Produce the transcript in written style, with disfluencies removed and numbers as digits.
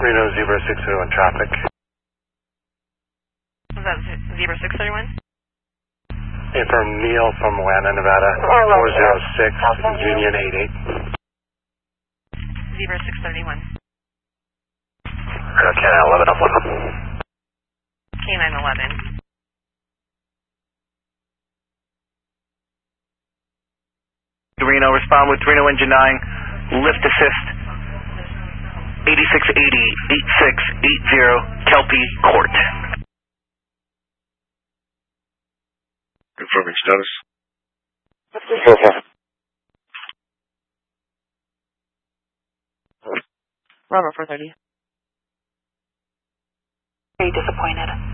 Reno Zebra 631 traffic. Was that Zebra 631? Hey, from Neil from Atlanta, Nevada, 406, Union 88. Zebra 631. K911 up 1. K911. Reno, respond with Reno Engine 9, lift assist, 8680-8680, Kelpie Court. Confirming status. Robert 430. Very disappointed.